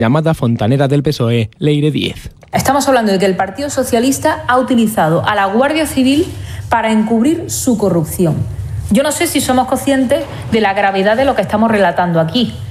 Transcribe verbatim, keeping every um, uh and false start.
Llamada fontanera del P S O E, Leire Díez. Estamos hablando de que el Partido Socialista ha utilizado a la Guardia Civil para encubrir su corrupción. Yo no sé si somos conscientes de la gravedad de lo que estamos relatando aquí.